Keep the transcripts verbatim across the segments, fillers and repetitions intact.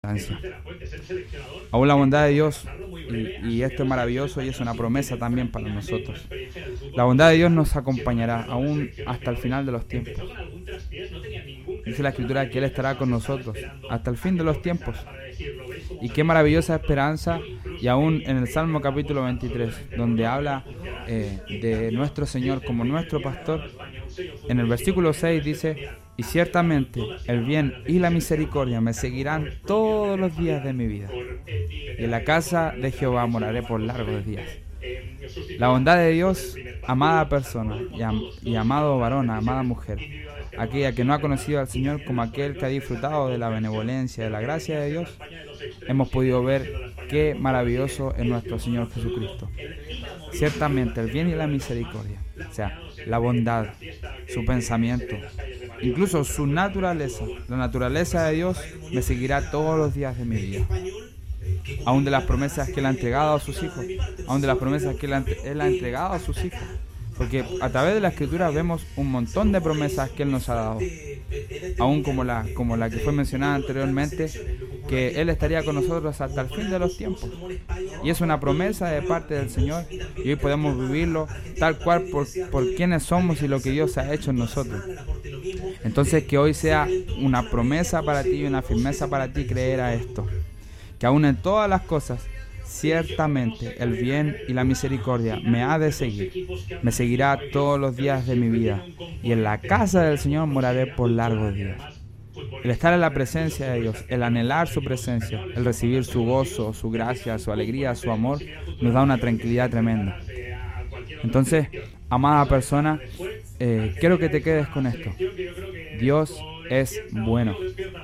Aún la bondad de Dios, y, y esto es maravilloso y es una promesa también para nosotros. La bondad de Dios nos acompañará aún hasta el final de los tiempos. Dice la Escritura que Él estará con nosotros hasta el fin de los tiempos. Y qué maravillosa esperanza. Y aún en el Salmo capítulo veintitrés, donde habla eh, de nuestro Señor como nuestro pastor, en el versículo seis dice: y ciertamente el bien y la misericordia me seguirán todos los días de mi vida, y en la casa de Jehová moraré por largos días. La bondad de Dios, amada persona y, am y amado varón, amada mujer, aquella que no ha conocido al Señor como aquel que ha disfrutado de la benevolencia, de la gracia de Dios, hemos podido ver qué maravilloso es nuestro Señor Jesucristo. Ciertamente el bien y la misericordia, o sea, la bondad, su pensamiento, incluso su naturaleza, la naturaleza de Dios me seguirá todos los días de mi vida. Aún de las promesas que Él ha entregado a sus hijos, aún de las promesas que Él ha, él ha entregado a sus hijos. Porque a través de la Escritura vemos un montón de promesas que Él nos ha dado. Aún como la, como la que fue mencionada anteriormente, que Él estaría con nosotros hasta el fin de los tiempos. Y es una promesa de parte del Señor, y hoy podemos vivirlo tal cual por, por quienes somos y lo que Dios ha hecho en nosotros. Entonces que hoy sea una promesa para ti y una firmeza para ti creer a esto. Que aún en todas las cosas, ciertamente el bien y la misericordia me ha de seguir, me seguirá todos los días de mi vida, y en la casa del Señor moraré por largos días. El estar en la presencia de Dios, el anhelar su presencia, el recibir su gozo, su gracia, su alegría, su amor, nos da una tranquilidad tremenda. Entonces, amada persona, eh, quiero que te quedes con esto. Dios es bueno.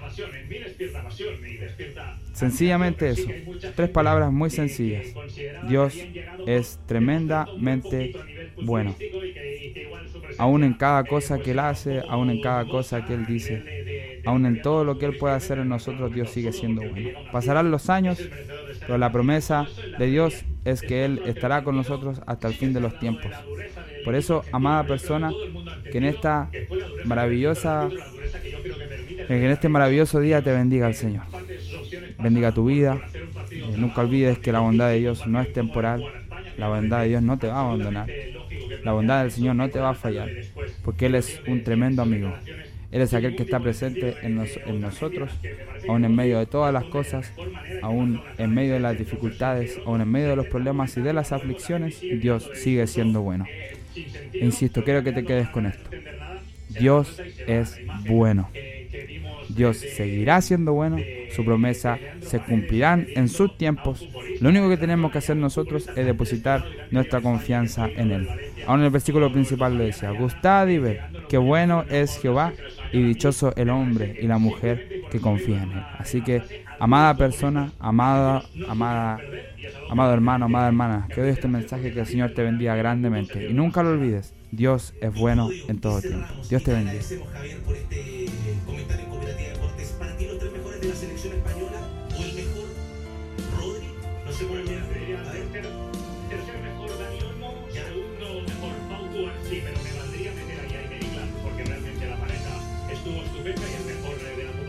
Sencillamente eso. Tres palabras muy sencillas. Dios es tremendamente bueno. Aún en cada cosa que Él hace, aún en cada cosa que Él dice, aún en todo lo que Él puede hacer en nosotros, Dios sigue siendo bueno. Pasarán los años, pero la promesa de Dios es que Él estará con nosotros hasta el fin de los tiempos. Por eso, amada persona, que en esta maravillosa, que en este maravilloso día te bendiga el Señor. Bendiga tu vida. Eh, nunca olvides que la bondad de Dios no es temporal. La bondad de Dios no te va a abandonar. La bondad del Señor no te va a fallar, porque Él es un tremendo amigo. Él es aquel que está presente en, nos, en nosotros, aún en medio de todas las cosas, aún en medio de las dificultades, aún en medio de los problemas y de las aflicciones. Dios sigue siendo bueno. E insisto, quiero que te quedes con esto. Dios es bueno. Dios seguirá siendo bueno, su promesa se cumplirán en sus tiempos. Lo único que tenemos que hacer nosotros es depositar nuestra confianza en Él. Aún en el versículo principal le decía: gustad y ved qué bueno es Jehová, y dichoso el hombre y la mujer que confía en Él. Así que, amada persona, amada, amada, amado hermano, amada hermana, que doy este mensaje, que el Señor te bendiga grandemente. Y nunca lo olvides, Dios es bueno en todo tiempo. Dios te bendiga. De la selección española, o el mejor Rodri, no sé cuál es. Tercer mejor Dani Olmo, segundo mejor Pau Cubarsí, pero me valdría meter ahí a Iker Claro, porque realmente la pareja estuvo estupenda y el mejor de la